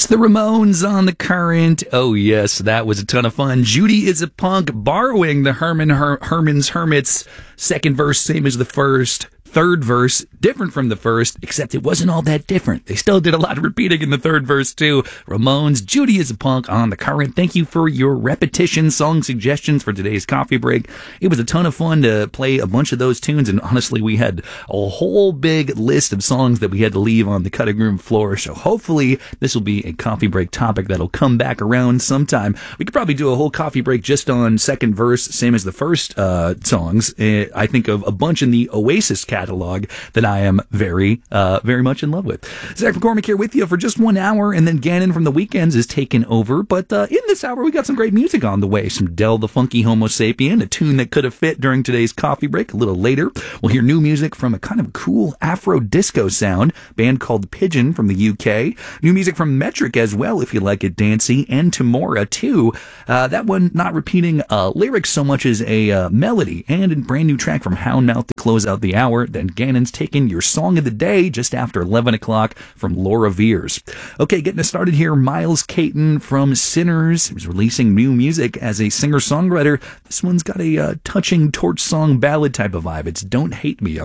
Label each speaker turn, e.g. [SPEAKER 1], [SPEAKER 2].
[SPEAKER 1] It's the Ramones on The Current. Oh, yes, that was a ton of fun. Judy is a Punk, borrowing the Herman's Hermits second verse, same as the first. Third verse, different from the first, except it wasn't all that different. They still did a lot of repeating in the third verse, too. Ramones, Judy is a Punk on The Current. Thank you for your repetition song suggestions for today's coffee break. It was a ton of fun to play a bunch of those tunes, and honestly, we had a whole big list of songs that we had to leave on the cutting room floor, so hopefully this will be a coffee break topic that'll come back around sometime. We could probably do a whole coffee break just on second verse, same as the first songs. I think of a bunch in the Oasis catalog that I am very much in love with. Zach McCormick here with you for just 1 hour, and then Gannon from the weekends is taking over. But in this hour, we got some great music on the way. Some Del the Funky Homo Sapien, a tune that could have fit during today's coffee break. A little later, we'll hear new music from a kind of cool Afro disco sound band called Pigeon from the UK. New music from Metric as well, if you like it dancey, and Tamora too. That one not repeating lyrics so much as a melody, and a brand new track from Houndmouth to close out the hour. Then Gannon's taking your song of the day just after 11 o'clock from Laura Veers. Okay, getting us started here, Miles Caton from Sinners. He's releasing new music as a singer-songwriter. This one's got a touching torch song ballad type of vibe. It's Don't Hate Me on